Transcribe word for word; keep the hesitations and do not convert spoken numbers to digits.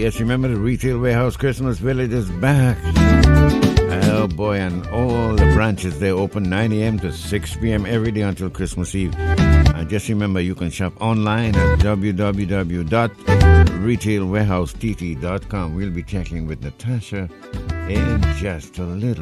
yes, remember the Retail Warehouse Christmas Village is back. Oh boy, and all the branches, they open nine a.m. to six p.m. every day until Christmas Eve. And just remember, you can shop online at w w w dot retail warehouse t t dot com. We'll be checking with Natasha in just a little